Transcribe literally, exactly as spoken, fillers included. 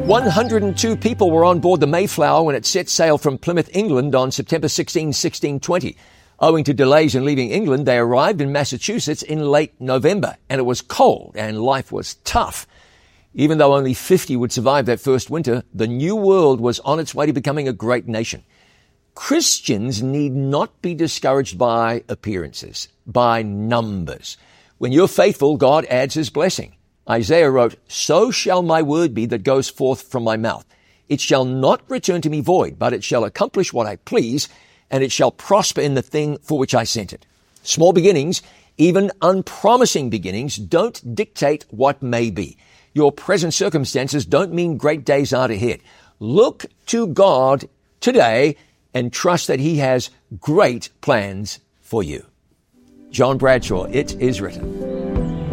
one hundred two people were on board the Mayflower when it set sail from Plymouth, England on September sixteenth, sixteen twenty. Owing to delays in leaving England, they arrived in Massachusetts in late November, and it was cold and life was tough. Even though only fifty would survive that first winter, the new world was on its way to becoming a great nation. Christians need not be discouraged by appearances, by numbers. When you're faithful, God adds his blessing. Isaiah wrote, "So shall my word be that goes forth from my mouth. It shall not return to me void, but it shall accomplish what I please, and it shall prosper in the thing for which I sent it." Small beginnings, even unpromising beginnings, don't dictate what may be. Your present circumstances don't mean great days aren't ahead. Look to God today and trust that he has great plans for you. John Bradshaw, It Is Written.